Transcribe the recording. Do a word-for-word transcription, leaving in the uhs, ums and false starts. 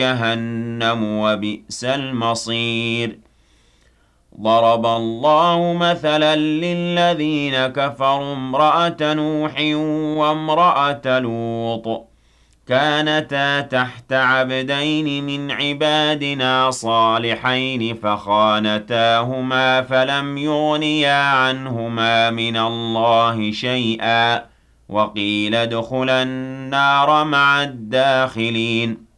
جهنم وبئس المصير ضرب الله مثلا للذين كفروا امرأة نوح وامرأة لوط كانتا تحت عبدين من عبادنا صالحين فخانتاهما فلم يغنيا عنهما من الله شيئا وقيل ادخلا النار مع الداخلين